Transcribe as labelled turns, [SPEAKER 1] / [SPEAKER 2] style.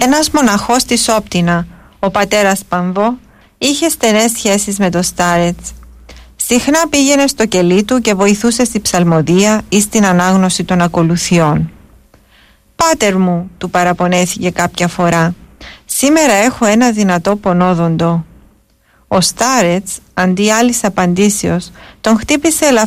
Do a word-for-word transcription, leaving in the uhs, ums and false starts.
[SPEAKER 1] Ένας μοναχός της Όπτινα, ο πατέρας Πανδό, είχε στενές σχέσεις με τον Στάρετς. Συχνά πήγαινε στο κελί του και βοηθούσε στη ψαλμοδία ή στην ανάγνωση των ακολουθιών. «Πάτερ μου», του παραπονέθηκε κάποια φορά, «σήμερα έχω ένα δυνατό πονόδοντο». Ο Στάρετς, αντί άλλης απαντήσεως, τον χτύπησε ελαφρώς